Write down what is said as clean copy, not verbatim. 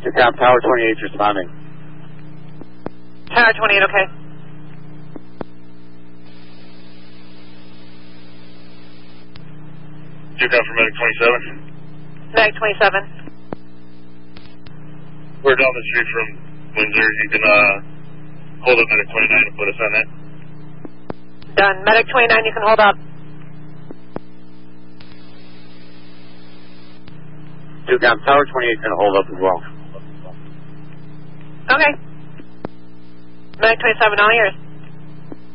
Cop, Tower 28 responding. Tower 28, okay. Cop for Medic 27. Medic 27. We're down the street from Windsor. You can hold up Medic 29 and put us on that. Done. Medic 29, you can hold up. 2 Cop, Tower 28 can hold up as well. Okay. Medic 27, all yours.